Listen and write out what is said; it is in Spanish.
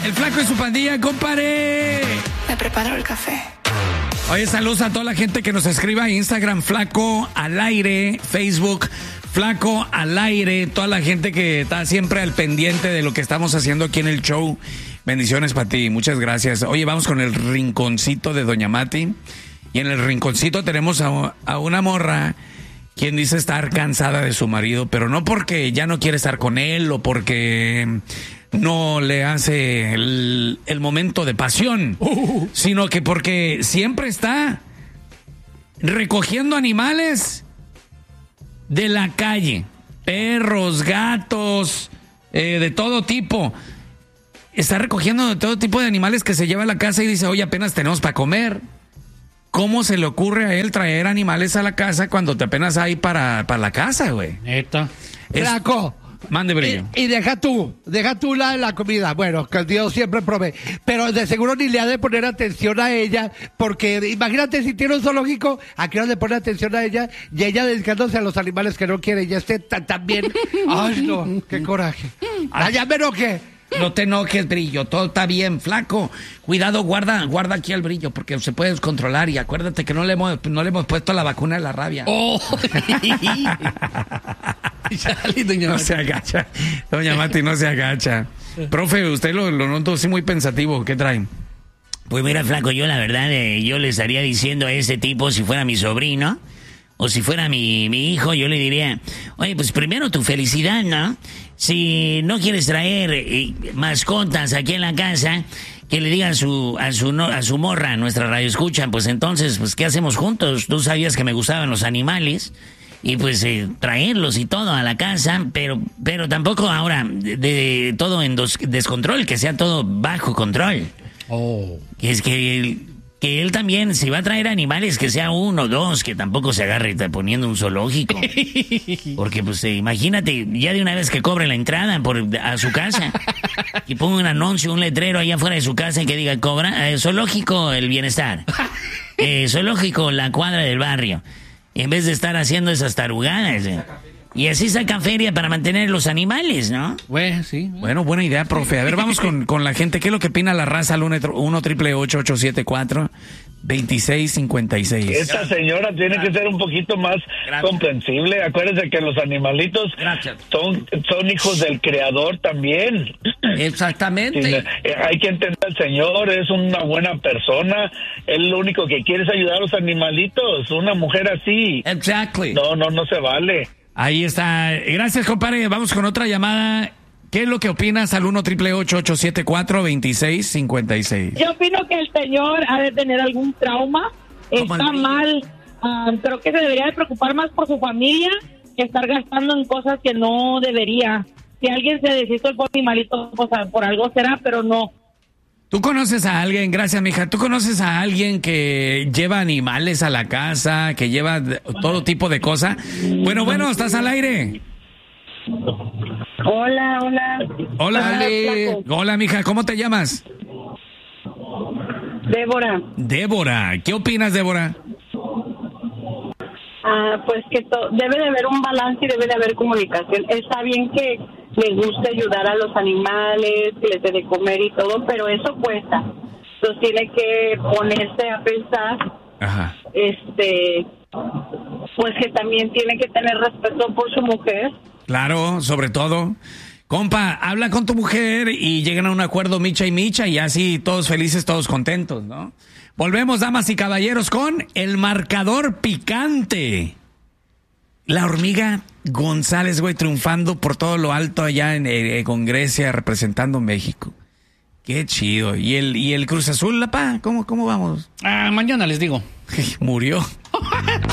El Flaco y su pandilla, compadre. Me preparo el café. Oye, saludos a toda la gente que nos escriba a Instagram, Flaco al aire, Facebook, Flaco al aire, toda la gente que está siempre al pendiente de lo que estamos haciendo aquí en el show. Bendiciones para ti, muchas gracias. Oye, vamos con el rinconcito de Doña Mati. Y en el rinconcito tenemos a una morra quien dice estar cansada de su marido, pero no porque ya no quiere estar con él o porque no le hace el momento de pasión, sino que porque siempre está recogiendo animales de la calle, perros, gatos, de todo tipo. Está recogiendo de todo tipo de animales que se lleva a la casa y dice, oye, apenas tenemos para comer. ¿Cómo se le ocurre a él traer animales a la casa cuando te apenas hay para la casa, güey? Neta. Flaco. Mande, brillo. Y deja tú la comida. Bueno, que Dios siempre provee. Pero de seguro ni le ha de poner atención a ella, porque imagínate si tiene un zoológico, ¿a qué hora le pone atención a ella? Y ella dedicándose a los animales que no quiere. Y este también. Ay, no, qué coraje. Ya me enojé. No te enojes, brillo, todo está bien, Flaco. Cuidado, guarda aquí el brillo, porque se puede descontrolar. Y acuérdate que no le hemos puesto la vacuna de la rabia. Oh. No se agacha. Doña Mati no se agacha. Profe, usted lo noto así muy pensativo. ¿Qué traen? Pues mira, Flaco, yo la verdad, yo le estaría diciendo a ese tipo, si fuera mi sobrino, o si fuera mi hijo, yo le diría, oye, pues primero tu felicidad, ¿no? Si no quieres traer mascotas aquí en la casa, que le diga a su morra, nuestra radio escucha, pues entonces, pues, ¿qué hacemos juntos? Tú sabías que me gustaban los animales, y pues traerlos y todo a la casa, pero tampoco ahora de todo en descontrol, que sea todo bajo control. Oh. Que es que él también, si va a traer animales, que sea uno o dos, que tampoco se agarre poniendo un zoológico. Porque, pues, imagínate, ya de una vez que cobre la entrada a su casa, y ponga un anuncio, un letrero allá afuera de su casa y que diga, zoológico el bienestar, zoológico la cuadra del barrio, en vez de estar haciendo esas tarugadas. Y así sacan feria para mantener los animales, ¿no? Bueno, sí. Bueno, buena idea, profe. A ver, vamos con la gente. ¿Qué es lo que opina la raza al 1-888-874-2656? Esta señora tiene que ser un poquito más comprensible. Acuérdense que los animalitos son hijos del creador también. Exactamente. Sí, hay que entender al Señor, es una buena persona. Él lo único que quiere es ayudar a los animalitos. Una mujer así. Exactly. No se vale. Ahí está. Gracias, compadre. Vamos con otra llamada. ¿Qué es lo que opinas al 1-888-874-2656? Yo opino que el señor ha de tener algún trauma. Está mal. Creo que se debería de preocupar más por su familia que estar gastando en cosas que no debería. Si alguien se deshizo por animalito, pues por algo será, pero no. ¿Tú conoces a alguien, gracias mija, tú conoces a alguien que lleva animales a la casa, que lleva todo tipo de cosas? Bueno, ¿estás al aire? Hola. Hola, mija, ¿cómo te llamas? Débora, ¿qué opinas, Débora? Pues que debe de haber un balance y debe de haber comunicación. Está bien que le guste ayudar a los animales, que les dé de comer y todo, pero eso cuesta. Entonces tiene que ponerse a pensar, Ajá. pues que también tiene que tener respeto por su mujer. Claro, sobre todo. Compa, habla con tu mujer y lleguen a un acuerdo micha y así todos felices, todos contentos, ¿no? Volvemos, damas y caballeros, con el marcador picante. La hormiga González, güey, triunfando por todo lo alto allá con Grecia, representando México. Qué chido. ¿Y el Cruz Azul, lapá? ¿Cómo vamos? Mañana les digo. Murió.